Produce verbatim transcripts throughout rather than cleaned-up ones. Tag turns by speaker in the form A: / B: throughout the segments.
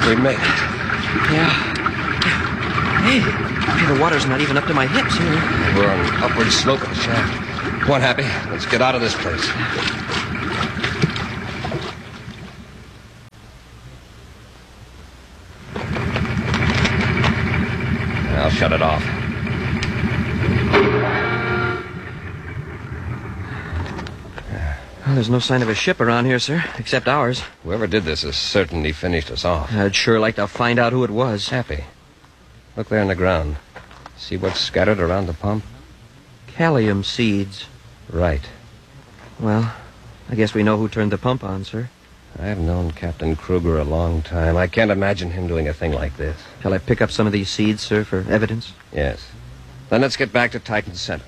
A: We made it.
B: Yeah. Hey, hey, the water's not even up to my hips here.
A: We're on an upward slope of the shaft. Come on, Happy. Let's get out of this place. I'll shut it off.
B: Well, there's no sign of a ship around here, sir, except ours.
A: Whoever did this has certainly finished us off.
B: I'd sure like to find out who it was.
A: Happy. Look there on the ground. See what's scattered around the pump?
B: Callium seeds.
A: Right.
B: Well, I guess we know who turned the pump on, sir.
A: I've known Captain Kruger a long time. I can't imagine him doing a thing like this.
B: Shall I pick up some of these seeds, sir, for evidence?
A: Yes. Then let's get back to Titan Center.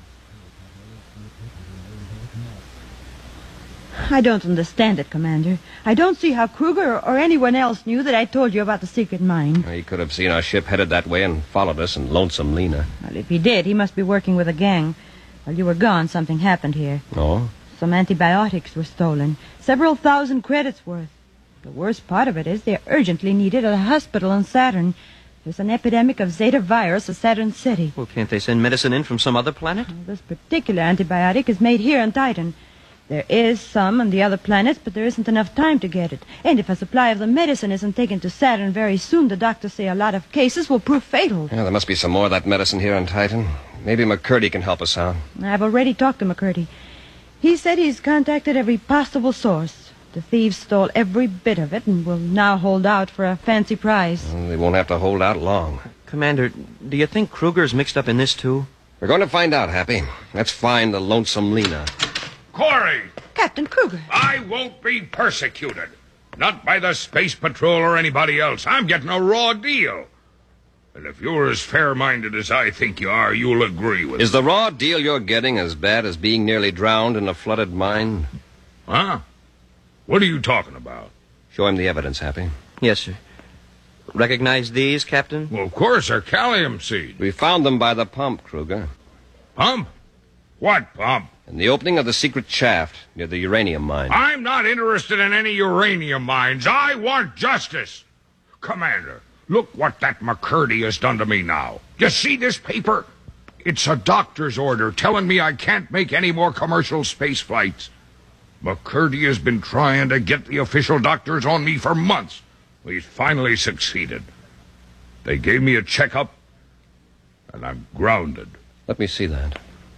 C: I don't understand it, Commander. I don't see how Kruger or anyone else knew that I told you about the secret mine.
A: He could have seen our ship headed that way and followed us in Lonesome Lena.
C: Well, if he did, he must be working with a gang. While you were gone, something happened here.
A: Oh?
C: Some antibiotics were stolen. Several thousand credits worth. The worst part of it is they're urgently needed at a hospital on Saturn. There's an epidemic of Zeta virus at Saturn City.
B: Well, can't they send medicine in from some other planet?
C: Well, this particular antibiotic is made here on Titan. There is some on the other planets, but there isn't enough time to get it. And if a supply of the medicine isn't taken to Saturn very soon, the doctors say a lot of cases will prove fatal.
A: Yeah, there must be some more of that medicine here on Titan. Maybe McCurdy can help us out.
C: I've already talked to McCurdy. He said he's contacted every possible source. The thieves stole every bit of it and will now hold out for a fancy price.
A: Well, they won't have to hold out long.
B: Commander, do you think Kruger's mixed up in this, too?
A: We're going to find out, Happy. Let's find the Lonesome Lena.
D: Corey!
C: Captain Kruger!
D: I won't be persecuted. Not by the Space Patrol or anybody else. I'm getting a raw deal. And if you're as fair-minded as I think you are, you'll agree with
A: Is
D: me.
A: the raw deal you're getting as bad as being nearly drowned in a flooded mine?
D: Huh? What are you talking about?
A: Show him the evidence, Happy.
B: Yes, sir. Recognize these, Captain?
D: Well, of course, they're calcium seeds.
A: We found them by the pump, Kruger.
D: Pump? What pump?
A: In the opening of the secret shaft near the uranium mine.
D: I'm not interested in any uranium mines. I want justice. Commander, look what that McCurdy has done to me now. You see this paper? It's a doctor's order telling me I can't make any more commercial space flights. McCurdy has been trying to get the official doctors on me for months. He's finally succeeded. They gave me a checkup, and I'm grounded.
A: Let me see that.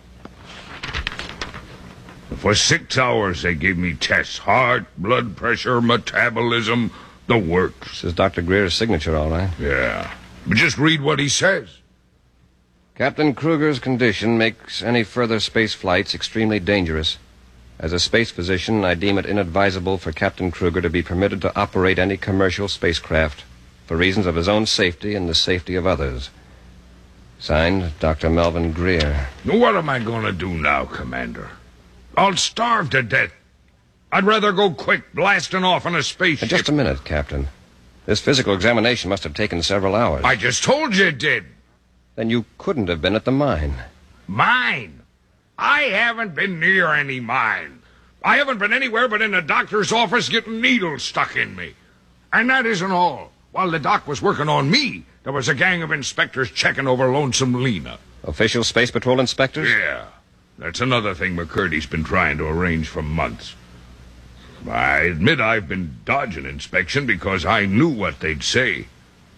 D: For six hours, they gave me tests. Heart, blood pressure, metabolism, the works.
A: This is Doctor Greer's signature, all right.
D: Yeah. But just read what he says.
A: Captain Kruger's condition makes any further space flights extremely dangerous. As a space physician, I deem it inadvisable for Captain Kruger to be permitted to operate any commercial spacecraft for reasons of his own safety and the safety of others. Signed, Doctor Melvin Greer.
D: What am I going to do now, Commander? I'll starve to death. I'd rather go quick blasting off on a spaceship.
A: Just a minute, Captain. This physical examination must have taken several hours.
D: I just told you it did.
A: Then you couldn't have been at the mine.
D: Mine? I haven't been near any mine. I haven't been anywhere but in a doctor's office getting needles stuck in me. And that isn't all. While the doc was working on me, there was a gang of inspectors checking over Lonesome Lena.
A: Official Space Patrol inspectors?
D: Yeah. That's another thing McCurdy's been trying to arrange for months. I admit I've been dodging inspection because I knew what they'd say.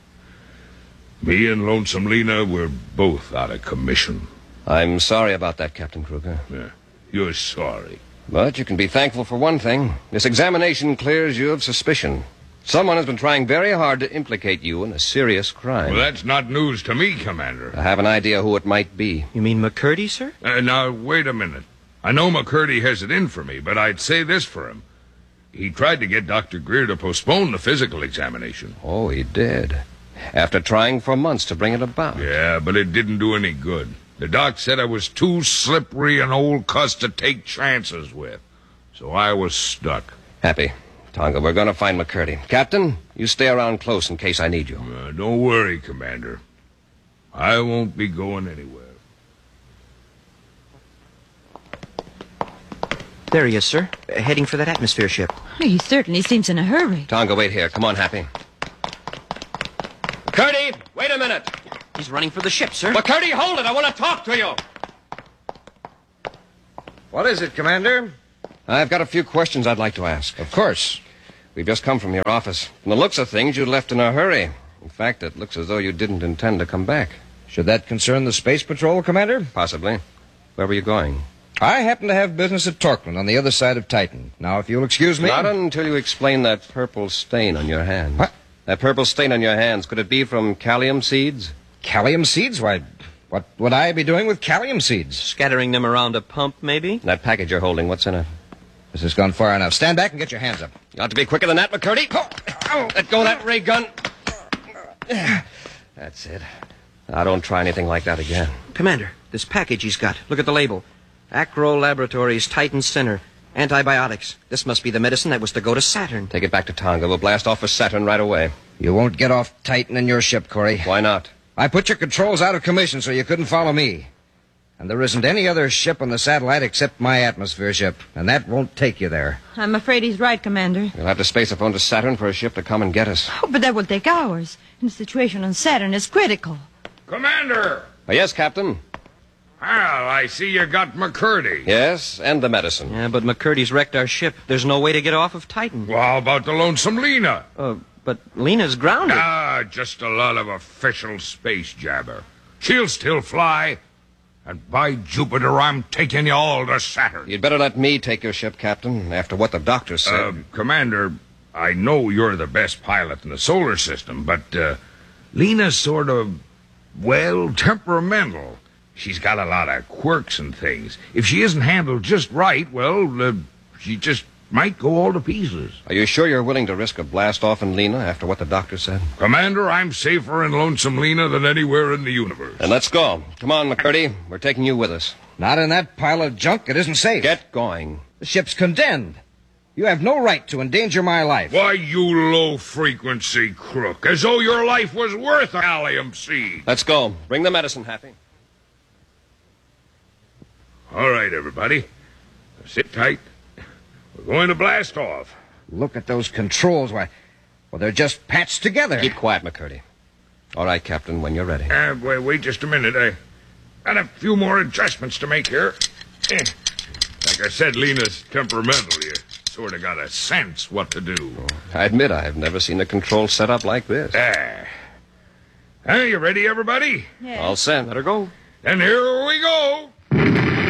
D: Me and Lonesome Lena were both out of commission.
A: I'm sorry about that, Captain Kruger.
D: Yeah, you're sorry.
A: But you can be thankful for one thing. This examination clears you of suspicion. Someone has been trying very hard to implicate you in a serious crime.
D: Well, that's not news to me, Commander.
A: I have an idea who it might be.
B: You mean McCurdy, sir?
D: Uh, now, wait a minute. I know McCurdy has it in for me, but I'd say this for him. He tried to get Doctor Greer to postpone the physical examination.
A: Oh, he did. After trying for months to bring it about.
D: Yeah, but it didn't do any good. The doc said I was too slippery an old cuss to take chances with. So I was stuck.
A: Happy. Tonga, we're going to find McCurdy. Captain, you stay around close in case I need you.
D: Uh, don't worry, Commander. I won't be going anywhere.
B: There he is, sir. Uh, heading for that atmosphere ship.
C: He certainly seems in a hurry.
A: Tonga, wait here. Come on, Happy. minute.
B: He's running for the ship, sir.
A: McCurdy, hold it. I want to talk to you.
E: What is it, Commander?
A: I've got a few questions I'd like to ask.
E: Of course.
A: We've just come from your office. From the looks of things, you left in a hurry. In fact, it looks as though you didn't intend to come back.
E: Should that concern the Space Patrol, Commander?
A: Possibly. Where were you going?
E: I happen to have business at Torkman on the other side of Titan. Now, if you'll excuse me...
A: Not until you explain that purple stain on your hands.
E: What?
A: That purple stain on your hands. Could it be from calcium seeds?
E: Calcium seeds? Why, what would I be doing with calcium seeds?
B: Scattering them around a pump, maybe?
A: That package you're holding, what's in it?
E: This has gone far enough. Stand back and get your hands up.
A: You ought to be quicker than that, McCurdy. Oh, oh, let go of that ray gun. That's it. Now, don't try anything like that again.
B: Commander, this package he's got. Look at the label. Acro Laboratories, Titan Center. Antibiotics. This must be the medicine that was to go to Saturn.
A: Take it back to Tonga. We'll blast off for Saturn right away.
E: You won't get off Titan in your ship, Corey.
A: Why not?
E: I put your controls out of commission so you couldn't follow me. And there isn't any other ship on the satellite except my atmosphere ship, and that won't take you there.
C: I'm afraid he's right, Commander.
A: You'll have to space a phone to Saturn for a ship to come and get us.
C: Oh, but that will take hours. And the situation on Saturn is critical.
D: Commander!
A: Oh, yes, Captain.
D: Well, I see you got McCurdy.
A: Yes, and the medicine.
B: Yeah, but McCurdy's wrecked our ship. There's no way to get off of Titan.
D: Well, how about the lonesome Lena?
B: Uh, but Lena's grounded.
D: Ah, just a lot of official space jabber. She'll still fly. And by Jupiter, I'm taking you all to Saturn.
A: You'd better let me take your ship, Captain, after what the doctor said.
D: Uh, Commander, I know you're the best pilot in the solar system, but uh, Lena's sort of, well, temperamental. She's got a lot of quirks and things. If she isn't handled just right, well, uh, she just might go all to pieces.
A: Are you sure you're willing to risk a blast-off in Lena after what the doctor said?
D: Commander, I'm safer in Lonesome Lena than anywhere in the universe.
A: Then let's go. Come on, McCurdy. We're taking you with us.
E: Not in that pile of junk. It isn't safe.
A: Get going.
E: The ship's condemned. You have no right to endanger my life.
D: Why, you low-frequency crook, as though your life was worth a gallium seed.
A: Let's go. Bring the medicine, Happy.
D: All right, everybody. Sit tight. We're going to blast off.
E: Look at those controls. Why, well, they're just patched together.
A: Keep quiet, McCurdy. All right, Captain, when you're ready.
D: Uh, wait, wait just a minute. I got a few more adjustments to make here. Eh. Like I said, Lena's temperamental. You sort of got a sense what to do.
A: I admit I've never seen a control set up like this.
D: Ah. Are you ready, everybody?
C: Yes.
A: All set. Let her go.
D: And here we go.